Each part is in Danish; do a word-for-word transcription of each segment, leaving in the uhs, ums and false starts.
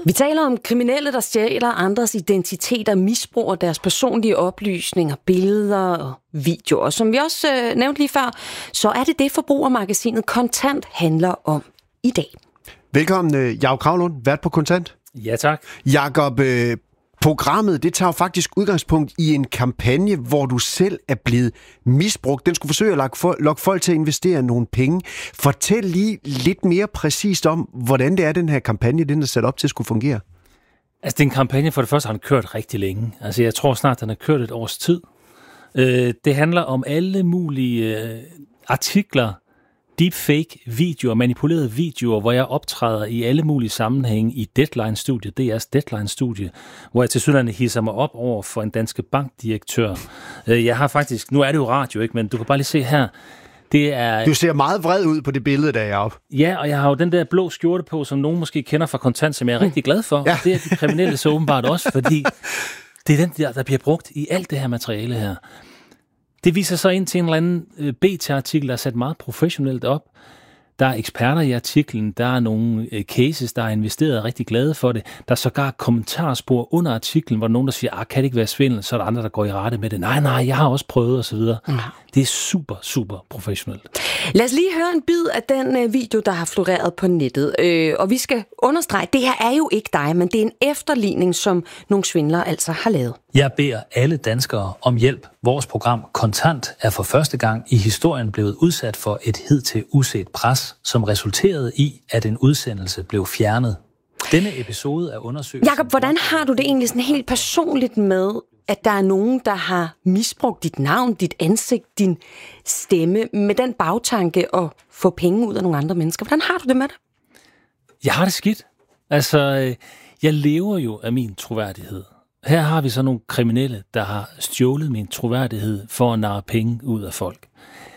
Vi taler om kriminelle, der stjæler andres identiteter, misbruger deres personlige oplysninger, billeder og videoer. Som vi også øh, nævnte lige før, så er det det, Forbrugermagasinet Kontant handler om i dag. Velkommen, Jakob Kravlund, vært på Kontant. Ja, tak. Jakob, øh, programmet det tager faktisk udgangspunkt i en kampagne, hvor du selv er blevet misbrugt. Den skulle forsøge at lokke, for, lokke folk til at investere nogle penge. Fortæl lige lidt mere præcist om, hvordan det er, den her kampagne, den er sat op til at skulle fungere. Altså, den kampagne, for det første har den kørt rigtig længe. Altså, jeg tror snart, den har kørt et års tid. Øh, det handler om alle mulige øh, artikler, deepfake videoer, manipulerede videoer, hvor jeg optræder i alle mulige sammenhænge i Deadline-studiet, D R's Deadline-studie, hvor jeg tilsyneladende hisser mig op over for en Danske Bank-direktør. Jeg har faktisk, nu er det jo radio, ikke, men du kan bare lige se her, det er... Du ser meget vred ud på det billede, der er oppe. Ja, og jeg har jo den der blå skjorte på, som nogen måske kender fra Kontant, som jeg er rigtig glad for. Ja. Det er de kriminelle så åbenbart også, fordi det er den der, der bliver brugt i alt det her materiale her. Det viser så ind til en eller anden B T-artikel, der er sat meget professionelt op. Der er eksperter i artiklen, der er nogle cases, der er investeret rigtig glade for det. Der er sågar kommentarspor under artiklen, hvor nogen der siger, ah, kan det ikke være svindel? Så er der andre, der går i rette med det. Nej, nej, jeg har også prøvet osv. Ja. Det er super, super professionelt. Lad os lige høre en bid af den video, der har floreret på nettet. Øh, og vi skal understrege, det her er jo ikke dig, men det er en efterligning, som nogle svindlere altså har lavet. Jeg beder alle danskere om hjælp. Vores program Kontant er for første gang i historien blevet udsat for et hidtil uset pres, som resulterede i, at en udsendelse blev fjernet. Denne episode er undersøgt... Jakob, hvordan har du det egentlig sådan helt personligt med, at der er nogen, der har misbrugt dit navn, dit ansigt, din stemme, med den bagtanke at få penge ud af nogle andre mennesker? Hvordan har du det med det? Jeg har det skidt. Altså, jeg lever jo af min troværdighed. Her har vi så nogle kriminelle, der har stjålet min troværdighed for at narre penge ud af folk.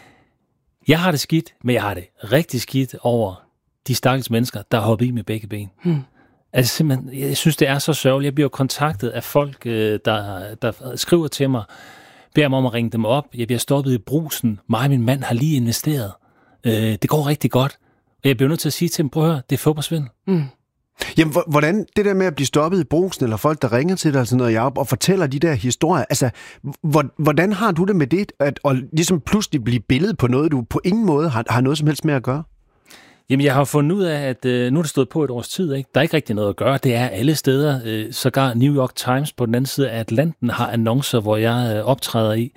Jeg har det skidt, men jeg har det rigtig skidt over de stakkels mennesker, der har hoppet i med begge ben. Hmm. Altså simpelthen, jeg synes, det er så sørgeligt. Jeg bliver kontaktet af folk, der, der skriver til mig, beder mig om at ringe dem op. Jeg bliver stoppet i Brugsen. Mig og min mand har lige investeret. Det går rigtig godt. Og jeg bliver nødt til at sige til dem, prøv at høre, det er fodboldsvindel. Hmm. Jamen, hvordan det der med at blive stoppet i Brugsen, eller folk, der ringer til dig sådan noget, Jacob, og fortæller de der historier, altså, hvordan har du det med det, at og ligesom pludselig blive billedet på noget, du på ingen måde har, har noget som helst med at gøre? Jamen, jeg har fundet ud af, at øh, nu er det stået på et års tid, ikke? Der er ikke rigtig noget at gøre. Det er alle steder. Øh, sågar New York Times på den anden side af Atlanten har annoncer, hvor jeg øh, optræder i.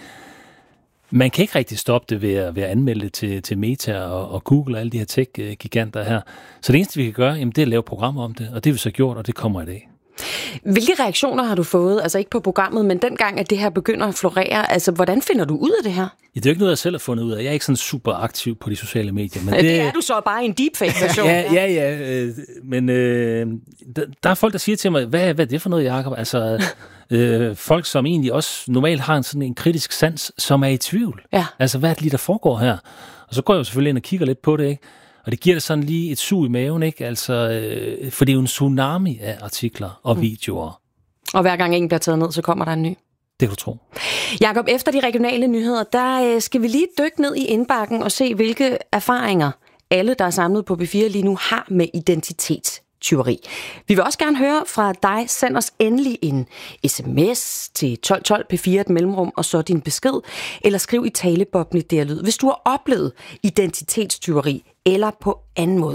Man kan ikke rigtig stoppe det ved at, ved at anmelde det til, til Meta og, og Google og alle de her tech-giganter her. Så det eneste, vi kan gøre, jamen, det er at lave programmer om det, og det har vi så gjort, og det kommer i dag. Hvilke reaktioner har du fået, altså ikke på programmet, men dengang, at det her begynder at florere, altså hvordan finder du ud af det her? Ja, det er jo ikke noget, jeg selv har fundet ud af. Jeg er ikke sådan super aktiv på de sociale medier. Men det, det er du så bare i en deepfake-version. ja, ja, ja, øh, men øh, der, der er folk, der siger til mig, hvad, hvad er det for noget, Jacob? Altså, øh, folk, som egentlig også normalt har en sådan en kritisk sans, som er i tvivl. Ja. Altså, hvad er det lige, der foregår her? Og så går jeg jo selvfølgelig ind og kigger lidt på det, ikke? Og det giver det sådan lige et sug i maven, ikke? Altså, øh, for det er jo en tsunami af artikler og mm. videoer. Og hver gang en bliver taget ned, så kommer der en ny. Det kan du tro. Jakob, efter de regionale nyheder, der øh, skal vi lige dykke ned i indbakken og se, hvilke erfaringer alle, der er samlet på B fire lige nu, har med identitetstyveri. Vi vil også gerne høre fra dig. Send os endelig en sms til tolv tolv P fire, et mellemrum, og så din besked, eller skriv i taleboblen i D R Lyd, hvis du har oplevet identitetstyveri eller på anden måde